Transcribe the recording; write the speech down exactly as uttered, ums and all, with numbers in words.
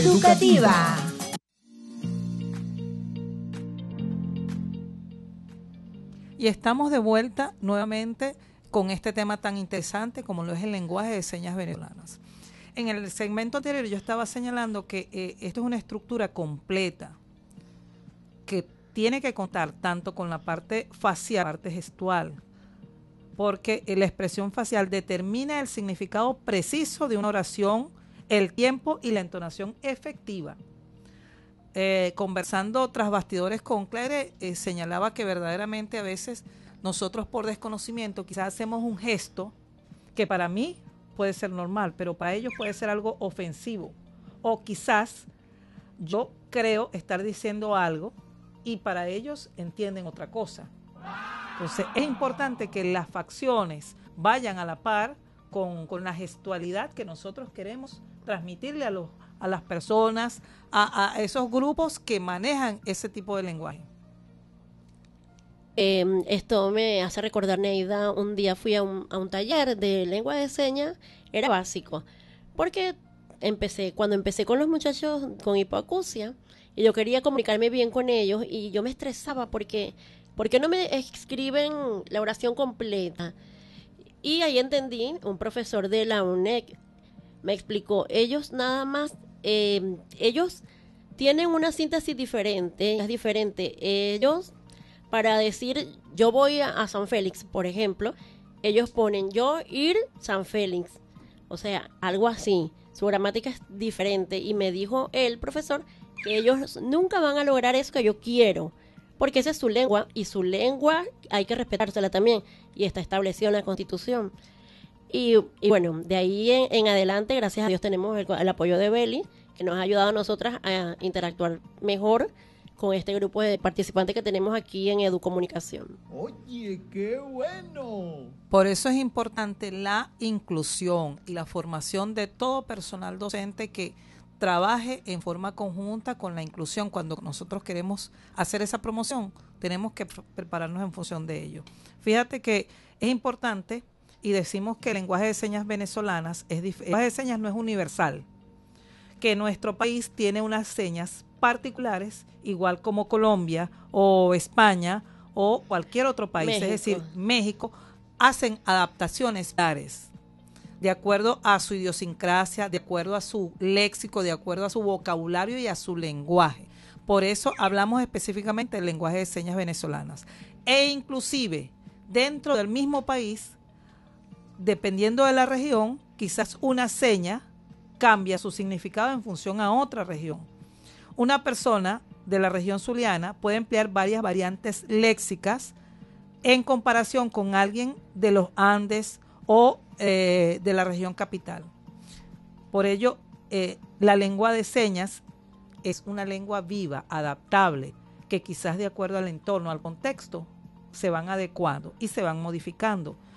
educativa. Y estamos de vuelta nuevamente con este tema tan interesante como lo es el lenguaje de señas venezolanas. En el segmento anterior yo estaba señalando que eh, esto es una estructura completa que tiene que contar tanto con la parte facial, la parte gestual, porque la expresión facial determina el significado preciso de una oración, el tiempo y la entonación efectiva. Eh, conversando tras bastidores con Claire, eh, señalaba que verdaderamente a veces nosotros por desconocimiento quizás hacemos un gesto que para mí puede ser normal, pero para ellos puede ser algo ofensivo. O quizás yo creo estar diciendo algo y para ellos entienden otra cosa. Entonces es importante que las facciones vayan a la par con, con la gestualidad que nosotros queremos transmitirle a, los, a las personas, a, a esos grupos que manejan ese tipo de lenguaje. Eh, esto me hace recordar, Neida, un día fui a un, a un taller de lengua de señas, era básico, porque empecé, cuando empecé con los muchachos con hipoacusia, y yo quería comunicarme bien con ellos, y yo me estresaba porque, porque no me escriben la oración completa, y ahí entendí, un profesor de la U N E C me explicó, ellos nada más, eh, ellos tienen una síntesis diferente, es diferente, ellos para decir yo voy a, a San Félix, por ejemplo, ellos ponen yo ir San Félix, o sea, algo así, su gramática es diferente y me dijo el profesor que ellos nunca van a lograr eso que yo quiero, porque esa es su lengua y su lengua hay que respetársela también y está establecido en la Constitución. Y, y bueno, de ahí en, en adelante, gracias a Dios tenemos el, el apoyo de Beli, que nos ha ayudado a nosotras a interactuar mejor con este grupo de participantes que tenemos aquí en Educomunicación. Oye, qué bueno. Por eso es importante la inclusión y la formación de todo personal docente que trabaje en forma conjunta con la inclusión. Cuando nosotros queremos hacer esa promoción, tenemos que prepararnos en función de ello. Fíjate que es importante y decimos que el lenguaje de señas venezolanas, es dif- el lenguaje de señas no es universal, que nuestro país tiene unas señas particulares, igual como Colombia o España o cualquier otro país, México. Es decir, México, hacen adaptaciones de acuerdo a su idiosincrasia, de acuerdo a su léxico, de acuerdo a su vocabulario y a su lenguaje. Por eso hablamos específicamente del lenguaje de señas venezolanas. E inclusive, dentro del mismo país, dependiendo de la región, quizás una seña cambia su significado en función a otra región. Una persona de la región zuliana puede emplear varias variantes léxicas en comparación con alguien de los Andes o eh, de la región capital. Por ello, eh, la lengua de señas es una lengua viva, adaptable, que quizás de acuerdo al entorno, al contexto, se van adecuando y se van modificando.